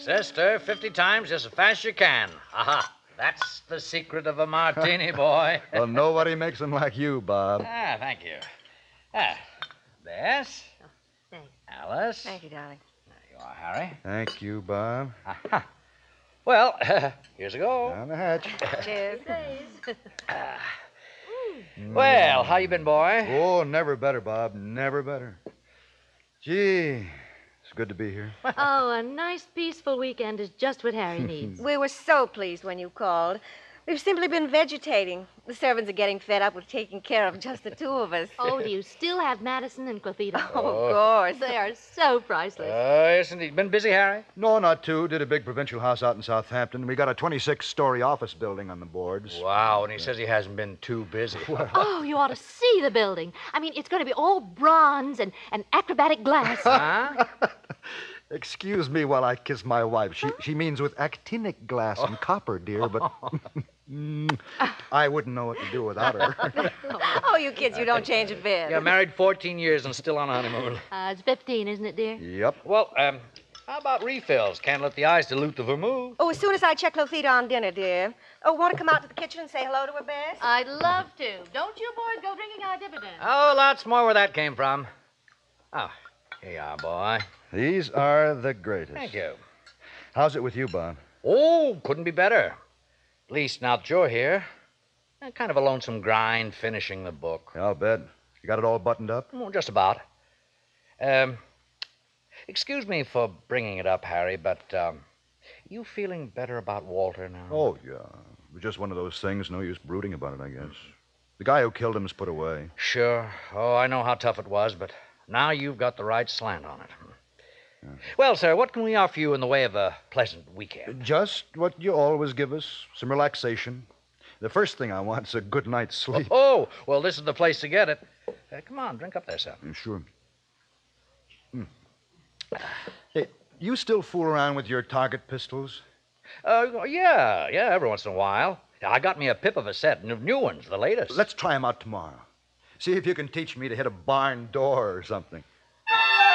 Stir 50 times just as fast as you can. Aha. That's the secret of a martini, boy. Well, nobody makes them like you, Bob. Thank you. Bess. Oh, thanks. Alice. Thank you, darling. There you are, Harry. Thank you, Bob. Aha. Well, here's a go. Down the hatch. Cheers. Well, how you been, boy? Oh, never better, Bob. Never better. Gee, it's good to be here. Oh, a nice, peaceful weekend is just what Harry needs. We were so pleased when you called. We've simply been vegetating. The servants are getting fed up with taking care of just the two of us. Oh, do you still have Madison and Clefito? Oh, of course. They are so priceless. Yes, indeed. Been busy, Harry? No, not two. Did a big provincial house out in Southampton. We got a 26-story office building on the boards. Wow, and he says he hasn't been too busy. Oh, you ought to see the building. I mean, it's going to be all bronze and acrobatic glass. Huh? Excuse me while I kiss my wife. She means with actinic glass and copper, dear, but I wouldn't know what to do without her. Oh, you kids, you don't change a bit. Yeah, married 14 years and still on a honeymoon. It's 15, isn't it, dear? Yep. Well, how about refills? Can't let the eyes dilute the vermouth. Oh, as soon as I check Lofita on dinner, dear. Oh, want to come out to the kitchen and say hello to her, Bess? I'd love to. Don't you boys go drinking our dividends. Oh, lots more where that came from. Oh, here you are, boy. These are the greatest. Thank you. How's it with you, Bob? Oh, couldn't be better. At least now that you're here. Kind of a lonesome grind finishing the book. I'll bet. You got it all buttoned up? Well, just about. Excuse me for bringing it up, Harry, but you feeling better about Walter now? Oh, yeah. It was just one of those things. No use brooding about it, I guess. The guy who killed him is put away. Sure. Oh, I know how tough it was, but now you've got the right slant on it. Yeah. Well, sir, what can we offer you in the way of a pleasant weekend? Just what you always give us, some relaxation. The first thing I want is a good night's sleep. Oh, well, this is the place to get it. Come on, drink up there, sir. Sure. Hey, you still fool around with your target pistols? Yeah, every once in a while. I got me a pip of a set, new ones, the latest. Let's try them out tomorrow. See if you can teach me to hit a barn door or something.